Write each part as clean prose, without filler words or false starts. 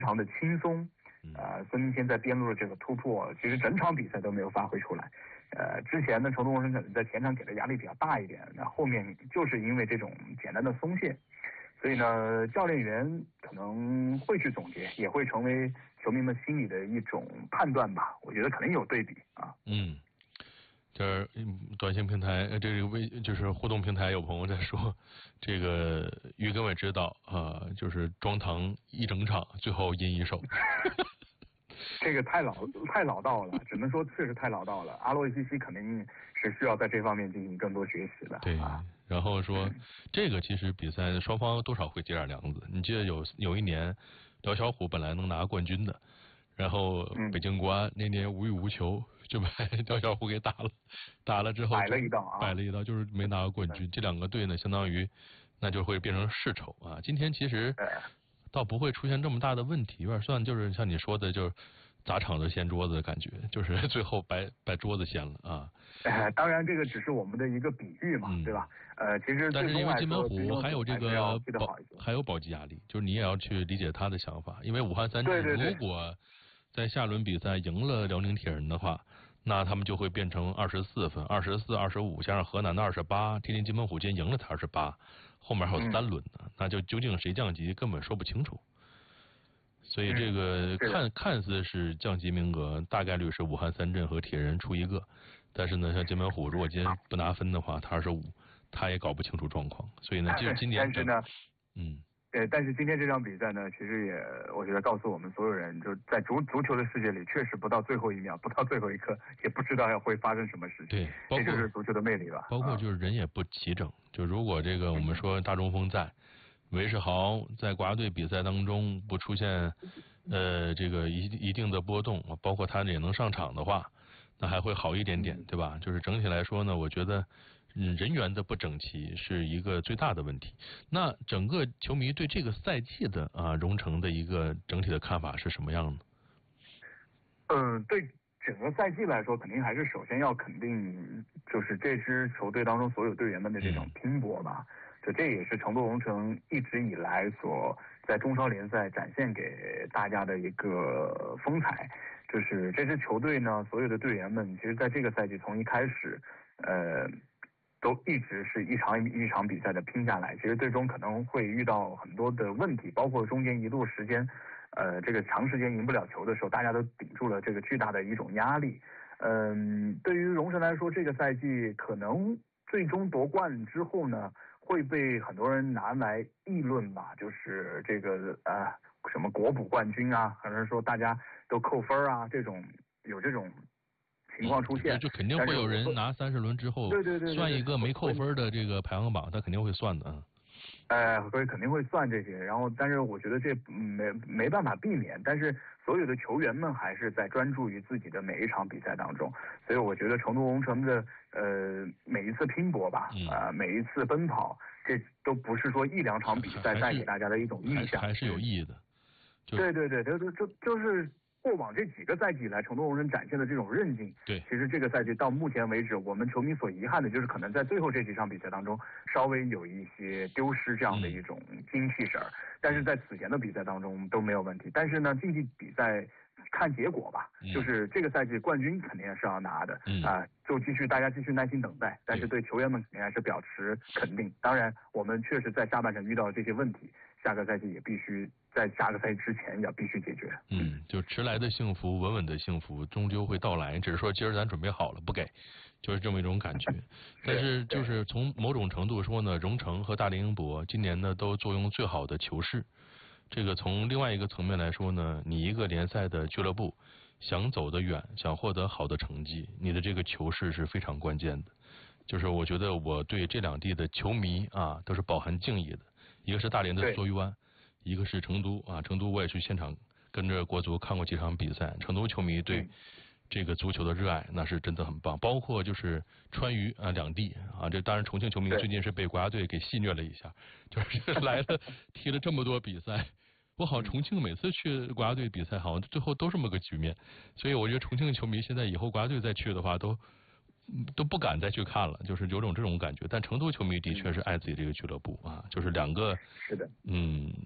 常的轻松。孙铭谦在边路的这个突破，其实整场比赛都没有发挥出来。之前呢，成都荣城可能在前场给的压力比较大一点，那后面就是因为这种简单的松懈，所以呢，教练员可能会去总结，也会成为球迷们心里的一种判断吧。我觉得可能有对比啊。 这短信平台，这个就是互动平台有朋友在说，这个于根伟知道就是装糖一整场，最后阴一手。 这个太老道了，只能说确实太老道了。阿洛维西奇肯定是需要在这方面进行更多学习的。 对，然后说这个其实比赛双方多少会接点梁子。你记得有一年，辽小虎本来能拿冠军的，然后北京国安那年无欲无求就把辽小虎给打了之后摆了一道， 就是没拿过冠军。这两个队呢，相当于那就会变成世仇啊。今天其实倒不会出现这么大的问题，有点算就是像你说的，就是砸场子掀桌子的感觉，就是最后把桌子掀了啊。 当然这个只是我们的一个比喻嘛，对吧？其实但是因为金门虎还有这个还有保级压力，就是你也要去理解他的想法。因为武汉三镇如果在下轮比赛赢了辽宁铁人的话，那他们就会变成24分，24、25，加上河南的28，天津金门虎今天赢了才28，后面还有3轮呢，那就究竟谁降级根本说不清楚。所以这个看似是降级名额，大概率是武汉三镇和铁人出一个，但是呢，像金门虎如果今天不拿分的话，他25，他也搞不清楚状况。所以呢，就是今年但是呢，但是今天这场比赛呢，其实也我觉得告诉我们所有人，就在足球的世界里，确实不到最后一秒，不到最后一刻，也不知道会发生什么事情。 对， 这就是足球的魅力吧。 包括就是人也不齐整，就如果这个我们说大中锋在。韦世豪在国家队比赛当中不出现这个一定的波动，包括他也能上场的话，那还会好一点点，对吧？就是整体来说呢，我觉得人员的不整齐是一个最大的问题。那整个球迷对这个赛季的荣城的一个整体的看法是什么样的？ 对整个赛季来说，肯定还是首先要肯定，就是这支球队当中所有队员们的这种拼搏吧。就这也是成都荣城一直以来所在中超联赛展现给大家的一个风采。就是这支球队呢，所有的队员们，其实在这个赛季从一开始，都一直是一场一场比赛的拼下来。其实最终可能会遇到很多的问题，包括中间一度时间，这个长时间赢不了球的时候，大家都顶住了这个巨大的一种压力。对于荣城来说，这个赛季可能最终夺冠之后呢，会被很多人拿来议论吧，就是这个什么国补冠军啊，还是说大家都扣分啊，这种情况出现， 就肯定会有人拿30轮之后算一个没扣分的这个排行榜，他肯定会算的。 所以肯定会算这些，然后但是我觉得这没办法避免，但是所有的球员们还是在专注于自己的每一场比赛当中，所以我觉得成都荣城的每一次拼搏吧，每一次奔跑，这都不是说1-2场比赛带给大家的一种印象， 还是有意义的。 对，就是过往这几个赛季以来，成都荣城展现的这种韧劲， 对， 其实这个赛季到目前为止，我们球迷所遗憾的就是可能在最后这几场比赛当中，稍微有一些丢失这样的一种精气神儿，但是在此前的比赛当中都没有问题。但是呢，竞技比赛看结果吧，就是这个赛季冠军肯定是要拿的，就大家继续耐心等待，但是对球员们肯定还是表示肯定。当然，我们确实在下半程遇到了这些问题，下个赛季也必须在下个赛季之前要必须解决。 就迟来的幸福，稳稳的幸福终究会到来，只是说今儿咱准备好了不给，就是这么一种感觉。但是就是从某种程度说呢，荣城和大连英博今年呢都坐拥最好的球市。这个从另外一个层面来说呢，你一个联赛的俱乐部想走得远，想获得好的成绩，你的这个球市是非常关键的。就是我觉得我对这两地的球迷都是饱含敬意的。一个是大连的梭鱼湾，一个是成都成都我也去现场跟着国足看过几场比赛，成都球迷对这个足球的热爱那是真的很棒。包括就是川渝两地这当然重庆球迷最近是被国家队给戏虐了一下，就是来了踢了这么多比赛。我好像重庆每次去国家队比赛好像最后都这么个局面，所以我觉得重庆球迷现在以后国家队再去的话都不敢再去看了，就是有这种感觉。但成都球迷的确是爱自己这个俱乐部就是两个是的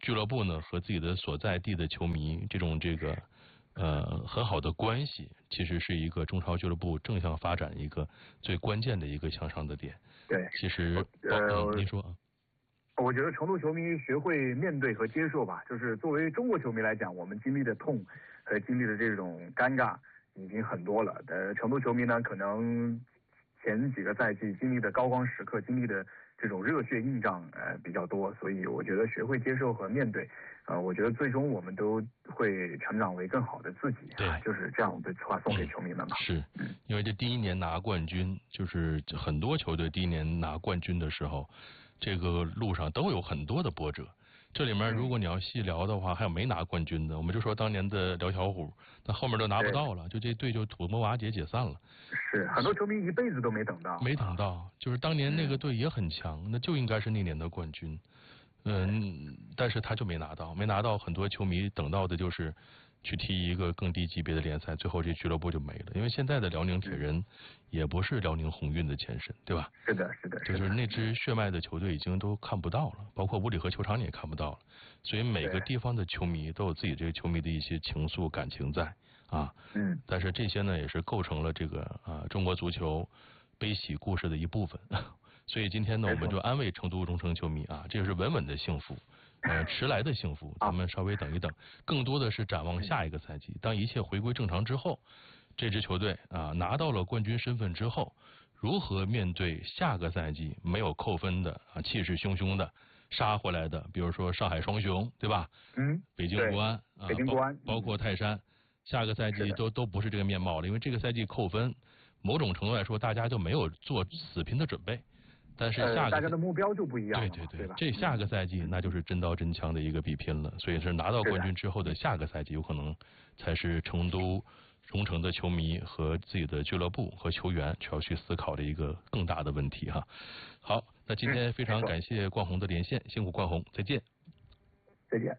俱乐部呢和自己的所在地的球迷这个很好的关系，其实是一个中超俱乐部正向发展一个最关键的一个向上的点。 对， 其实您说。 我觉得成都球迷学会面对和接受吧，就是作为中国球迷来讲，我们经历的痛和经历的这种尴尬已经很多了。成都球迷呢，可能前几个赛季经历的高光时刻，经历的这种热血硬仗比较多，所以我觉得学会接受和面对，我觉得最终我们都会成长为更好的自己。 对， 就是这样的话送给球迷们吧。 是，因为这第一年拿冠军，就是很多球队第一年拿冠军的时候，这个路上都有很多的波折。这里面如果你要细聊的话，还有没拿冠军的，我们就说当年的辽小虎，那后面都拿不到了，就这队就土木瓦解解散了。 是，很多球迷一辈子都没等到。 没等到，就是当年那个队也很强，那就应该是那年的冠军。但是他就没拿到，没拿到，很多球迷等到的就是去踢一个更低级别的联赛，最后这俱乐部就没了。因为现在的辽宁铁人也不是辽宁宏运的前身，对吧？ 是的，是的， 就是那支血脉的球队已经都看不到了，包括五里河球场你也看不到了。所以每个地方的球迷都有自己这个球迷的一些情愫感情在啊。但是这些呢，也是构成了这个中国足球悲喜故事的一部分。所以今天呢，我们就安慰成都中诚球迷啊，这是稳稳的幸福，迟来的幸福，咱们稍微等一等。更多的是展望下一个赛季，当一切回归正常之后，这支球队拿到了冠军身份之后，如何面对下个赛季没有扣分的气势汹汹的杀回来的，比如说上海双雄，对吧？北京国安北京国安包括泰山，下个赛季都不是这个面貌了，因为这个赛季扣分，某种程度来说，大家就没有做死拼的准备。但是大家的目标就不一样了， 对吧？ 这下个赛季那就是真刀真枪的一个比拼了，所以是拿到冠军之后的下个赛季，有可能才是成都中诚的球迷和自己的俱乐部和球员需要去思考的一个更大的问题哈。好，那今天非常感谢冠宏的连线，辛苦冠宏，再见。 再见。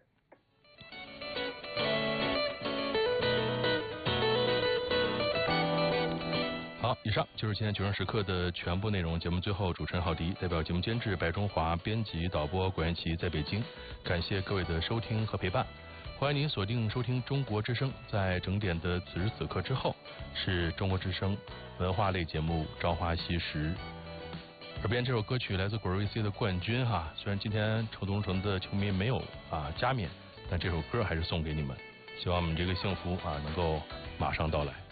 好，以上就是今天《球声时刻》的全部内容。节目最后，主持人郝迪代表节目监制白中华、编辑导播管元奇在北京，感谢各位的收听和陪伴。欢迎您锁定收听中国之声，在整点的此时此刻之后，是中国之声文化类节目《朝花夕拾》。耳边这首歌曲来自果瑞 C 的冠军哈，虽然今天成都中诚的球迷没有加冕，但这首歌还是送给你们，希望我们这个幸福能够马上到来。